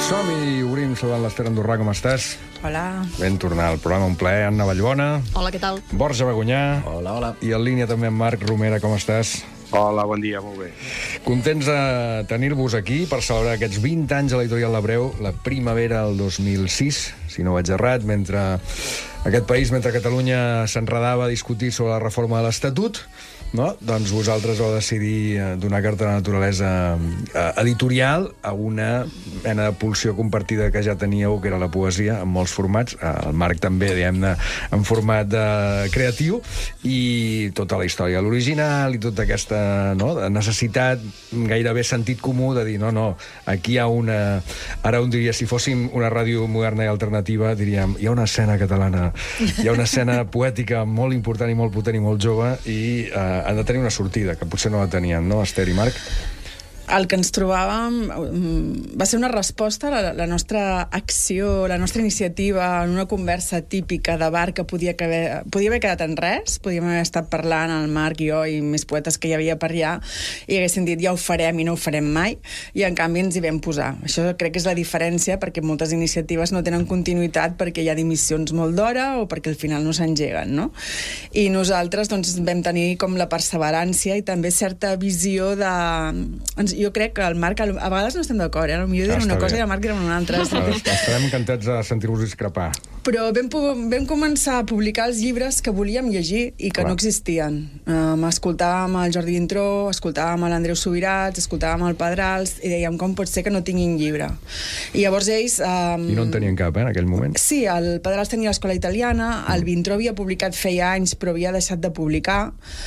Som-hi, obrim saludant l'Ester Andorrà, com estàs? Hola. Ben tornar al programa, un plaer. Anna Vallbona. Hola, què tal? Borja Bagunyà. Hola, hola. I en línia també en Marc Romera, com estàs? Hola, bon dia, molt bé. Contents de tenir-vos aquí per celebrar aquests 20 anys a l'Editorial L'Hebreu, la primavera del 2006, si no vaig errat, mentre aquest país, mentre Catalunya s'enredava a discutir sobre la reforma de l'Estatut, no? Doncs vosaltres vau decidir donar carta de naturalesa editorial a una mena de pulsió compartida que ja teníeu, que era la poesia, en molts formats. El Marc també, diguem-ne, en format creatiu, i tota la història de l'original i tota aquesta necessitat, gairebé sentit comú, de dir, no, aquí hi ha una... Ara un diria, si fóssim una ràdio moderna i alternativa, diríem, hi ha una escena catalana, hi ha una escena poètica molt important i molt potent i molt jove, i han de tenir una sortida, que potser no la tenien, no, Esther i Marc? El que ens trobàvem va ser una resposta a la nostra acció, la nostra iniciativa en una conversa típica de bar que podia haver quedat en res, podíem haver estat parlant el Marc i jo i més poetes que hi havia per allà i haguessin dit ja ho farem i no ho farem mai, i en canvi ens hi vam posar. Això crec que és la diferència, perquè moltes iniciatives no tenen continuïtat perquè hi ha dimissions molt d'hora o perquè al final no s'engeguen, no? I nosaltres doncs vam tenir com la perseverància i també certa visió de... Jo crec que el Marc, a vegades no estem d'acord, potser dirà una cosa i el Marc dirà una altra. Estarem encantats de sentir-vos discrepar. Però vam començar a publicar els llibres que volíem llegir i que no existien. Escoltàvem el Jordi Vintró, escoltàvem l'Andreu Subirats, escoltàvem el Pedrals, i dèiem, com pot ser que no tinguin llibre? I llavors ells... I no en tenien cap, en aquell moment? Sí, el Pedrals tenia l'Escola Italiana, el Vintró havia publicat feia anys, però havia deixat de publicar,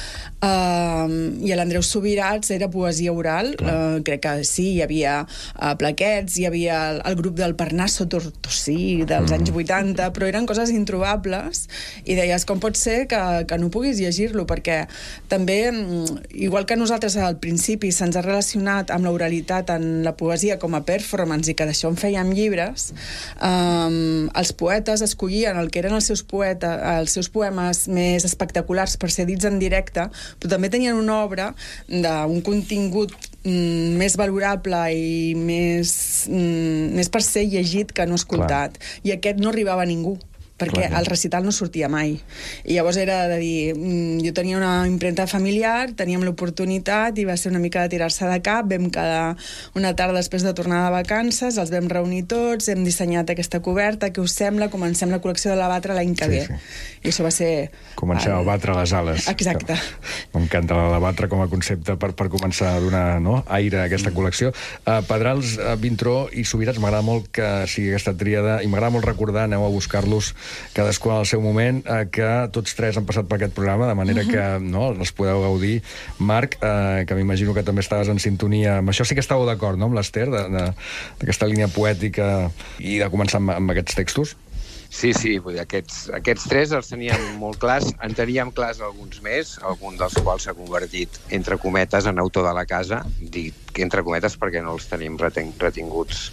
i l'Andreu Subirats era poesia oral. Crec que sí, hi havia plaquets, hi havia el grup del Parnasso Tortosí dels anys 80, però eren coses introbables, i deies, com pot ser que no puguis llegir-lo? Perquè també, igual que nosaltres al principi se'ns ha relacionat amb l'oralitat en la poesia com a performance i que d'això en fèiem llibres, els poetes escollien el que eren els seus poemes més espectaculars per ser dits en directe, però també tenien una obra d'un contingut més valorable i més per ser llegit que no escoltat. Clar. I aquest no arribava a ningú, perquè el recital no sortia mai. I llavors era de dir, jo tenia una impremta familiar, teníem l'oportunitat i va ser una mica de tirar-se de cap. Vam quedar una tarda després de tornar de vacances, els vam reunir tots, hem dissenyat aquesta coberta, què us sembla? Comencem la col·lecció de la Batra l'any que ve. I això va ser... Comencem a batre les ales. Exacte. M'encanta la Batra com a concepte per començar a donar aire a aquesta col·lecció. Pedrals, Vintró i Subirats, m'agrada molt que sigui aquesta tríada, i m'agrada molt recordar, aneu a buscar-los cadascú en el seu moment, que tots tres han passat per aquest programa, de manera que els podeu gaudir. Marc, que m'imagino que també estaves en sintonia amb això, sí que estàveu d'acord, no?, amb l'Ester, d'aquesta línia poètica i de començar amb aquests textos? Sí, vull dir, aquests tres els teníem molt clars, en teníem clars alguns més, algun dels quals s'ha convertit, entre cometes, en autor de la casa, dic que entre cometes perquè no els tenim retinguts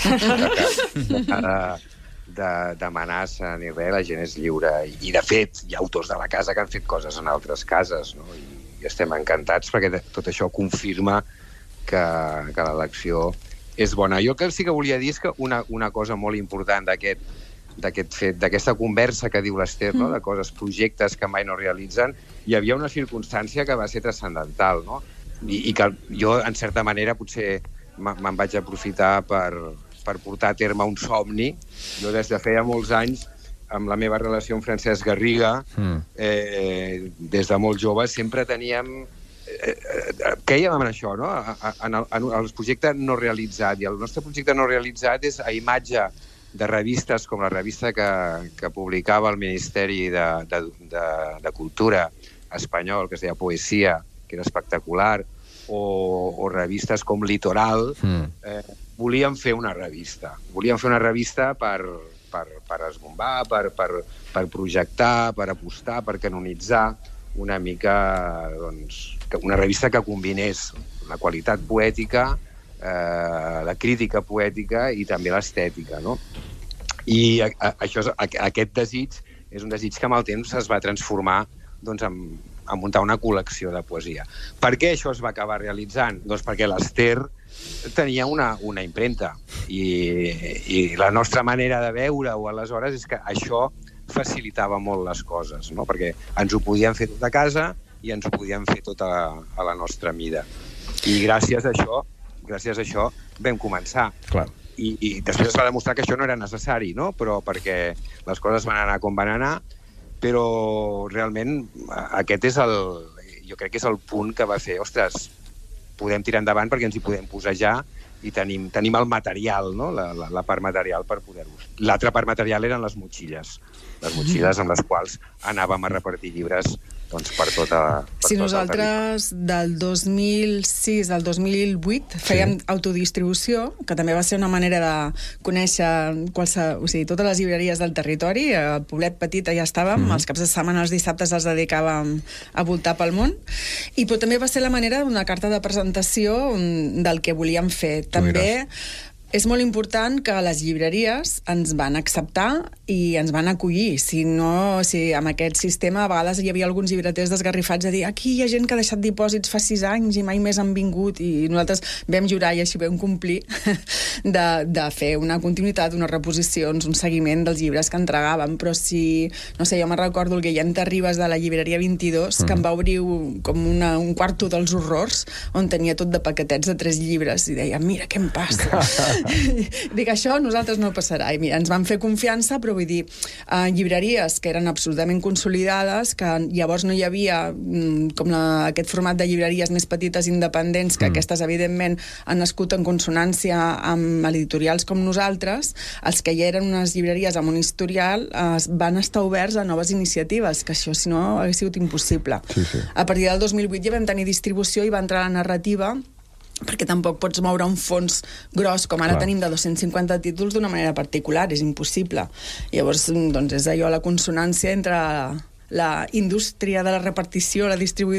d'amenaça ni res, la gent és lliure, i de fet hi ha autors de la casa que han fet coses en altres cases, no? I estem encantats perquè tot això confirma que l'elecció és bona. Jo el que sí que volia dir és que una cosa molt important d'aquest fet, d'aquesta conversa que diu l'Ester, no? De coses, projectes que mai no realitzen, hi havia una circumstància que va ser transcendental, no? I que jo, en certa manera, potser me'n vaig aprofitar per portar a terme un somni. Jo des de feia molts anys, amb la meva relació amb Francesc Garriga, des de molt jove, sempre teníem... Quèiem en això, no?, en el projecte no realitzat. I el nostre projecte no realitzat és a imatge de revistes com la revista que publicava el Ministeri de Cultura espanyol, que es deia Poesia, que era espectacular, o revistes com Litoral. Volíem fer una revista. Volíem fer una revista per esbombar, per projectar, per apostar, per canonitzar una mica, doncs, una revista que combinés la qualitat poètica, la crítica poètica i també l'estètica, no? I aquest desig és un desig que amb el temps es va transformar doncs, a muntar una col·lecció de poesia. Per què això es va acabar realitzant? Doncs perquè l'Ester tenia una impremta i la nostra manera de veure-ho aleshores és que això facilitava molt les coses, no? Perquè ens ho podíem fer tot a casa i ens ho podíem fer tot a la nostra mida. I gràcies a això vam començar. Clar. I després es va demostrar que això no era necessari, no? Però perquè les coses van anar com van anar, però realment aquest és jo crec que és el punt que va fer, ostres, podem tirar endavant perquè ens hi podem posar ja i tenim el material, no? La part material per poder-ho. L'altra part material eren les motxilles amb les quals anàvem a repartir llibres per tota... Si nosaltres del 2006 al 2008 fèiem autodistribució, que també va ser una manera de conèixer totes les llibreries del territori, al poblet petit ja estàvem, els caps de setmana, els dissabtes els dedicàvem a voltar pel món, i però també va ser la manera d'una carta de presentació del que volíem fer. També és molt important que les llibreries ens van acceptar i ens van acollir. Si amb aquest sistema a vegades hi havia alguns llibreters desgarrifats a dir aquí hi ha gent que ha deixat dipòsits fa 6 anys i mai més han vingut, i nosaltres vam jurar i així vam complir de fer una continuïtat, unes reposicions, un seguiment dels llibres que entregàvem. Però si, no sé, jo me'n recordo el Guillem Terribas de la llibreria 22 que em va obrir com un quarto dels horrors on tenia tot de paquetets de 3 llibres i deia, mira què em passa. Dic, això nosaltres no passarà. I mira, ens van fer confiança, però vull dir, llibreries que eren absolutament consolidades, que llavors no hi havia aquest format de llibreries més petites independents, que aquestes evidentment han nascut en consonància amb editorials com nosaltres. Els que ja eren unes llibreries amb un historial van estar oberts a noves iniciatives, que això si no hauria sigut impossible. A partir del 2008 ja vam tenir distribució i va entrar la narrativa, perquè tampoc pots moure un fons gros com ara tenim de 250 títols d'una manera particular, és impossible. Llavors, doncs és allò, la consonància entre la indústria de la repartició, la distribuïdora